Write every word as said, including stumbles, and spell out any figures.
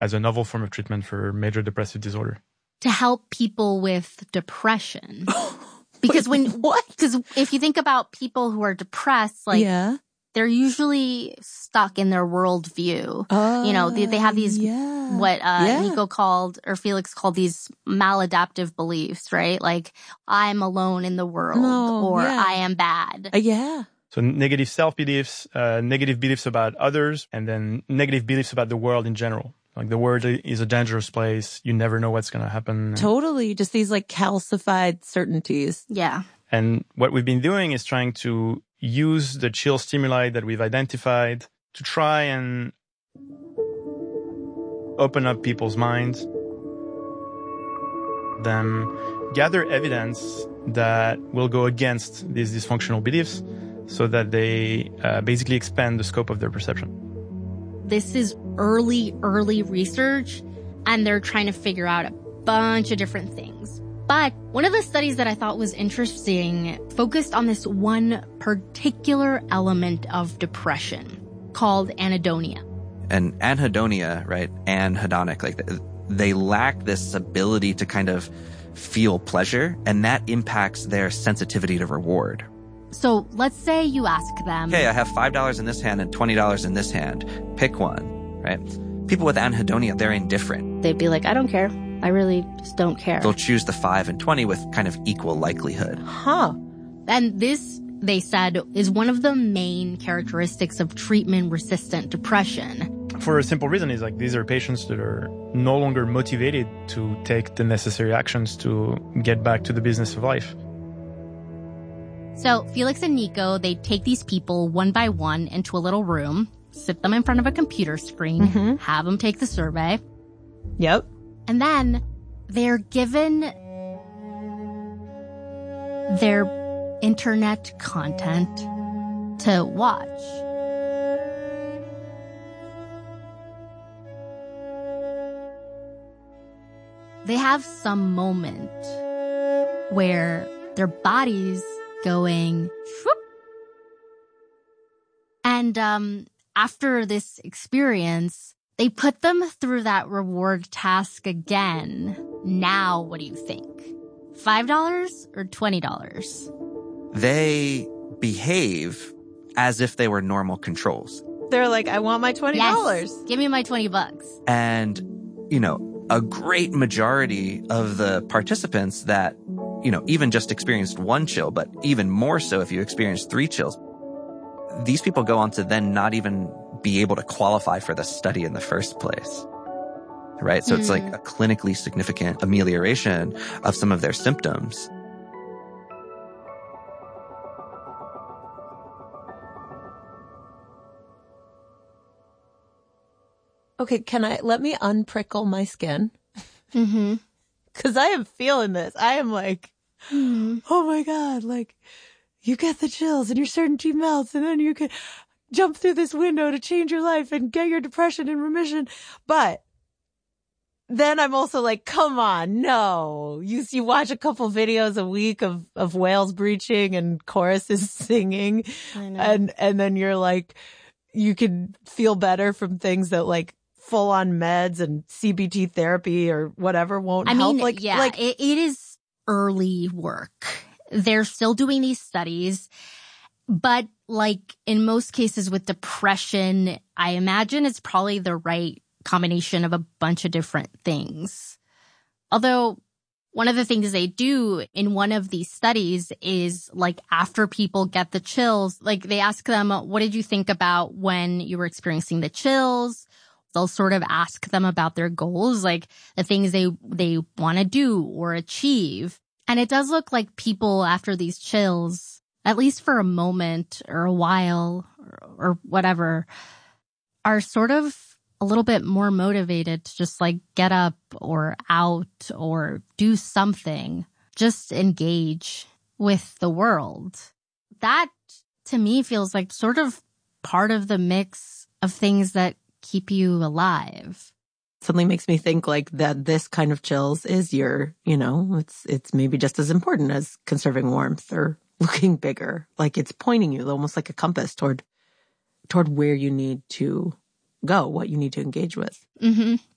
as a novel form of treatment for major depressive disorder. To help people with depression. Because when, what? Because if you think about people who are depressed, like, yeah. they're usually stuck in their worldview. Oh, you know, they, they have these, yeah. what uh, yeah. Nico called, or Felix called these maladaptive beliefs, right? Like, I'm alone in the world, no, or yeah. I am bad. Uh, yeah. So negative self-beliefs, uh, negative beliefs about others, and then negative beliefs about the world in general. Like the world is a dangerous place. You never know what's going to happen. Totally. Just these like calcified certainties. Yeah. And what we've been doing is trying to use the chill stimuli that we've identified to try and open up people's minds, them gather evidence that will go against these dysfunctional beliefs so that they uh, basically expand the scope of their perception. This is early, early research, and they're trying to figure out a bunch of different things. But one of the studies that I thought was interesting focused on this one particular element of depression called anhedonia. And anhedonia, right, anhedonic, like they lack this ability to kind of feel pleasure, and that impacts their sensitivity to reward. So let's say you ask them, okay, I have five dollars in this hand and twenty dollars in this hand. Pick one, right? People with anhedonia, they're indifferent. They'd be like, I don't care. I really just don't care. They'll choose the five and twenty with kind of equal likelihood. Huh. And this, they said, is one of the main characteristics of treatment-resistant depression. For a simple reason is like these are patients that are no longer motivated to take the necessary actions to get back to the business of life. So Felix and Nico, they take these people one by one into a little room, sit them in front of a computer screen, mm-hmm. have them take the survey. Yep. And then they're given their internet content to watch. They have some moment where their bodies going whoop. And um, after this experience, they put them through that reward task again. Now, what do you think? five dollars or twenty dollars? They behave as if they were normal controls. They're like, I want my twenty dollars. Yes, give me my twenty bucks. And, you know, a great majority of the participants that, you know, even just experienced one chill, but even more so if you experienced three chills, these people go on to then not even be able to qualify for the study in the first place. Right? So mm. it's like a clinically significant amelioration of some of their symptoms. Okay, can I, let me unprickle my skin? Mm-hmm. Cause I am feeling this. I am like, mm-hmm. oh my God, like you get the chills and your certainty melts and then you can jump through this window to change your life and get your depression in remission. But then I'm also like, come on, no. You, you watch a couple videos a week of, of whales breaching and choruses singing. I know. And, and then you're like, you can feel better from things that like full on meds and C B T therapy or whatever won't I help. mean, like, yeah, like, it, it is early work. They're still doing these studies, but like in most cases with depression, I imagine it's probably the right combination of a bunch of different things. Although one of the things they do in one of these studies is like after people get the chills, like they ask them, what did you think about when you were experiencing the chills? They'll sort of ask them about their goals, like the things they, they want to do or achieve. And it does look like people after these chills, at least for a moment or a while or, or whatever, are sort of a little bit more motivated to just like get up or out or do something, just engage with the world. That to me feels like sort of part of the mix of things that keep you alive. Suddenly makes me think like that this kind of chills is your, you know, it's, it's maybe just as important as conserving warmth or looking bigger. Like it's pointing you almost like a compass toward, toward where you need to go, what you need to engage with. Mm-hmm.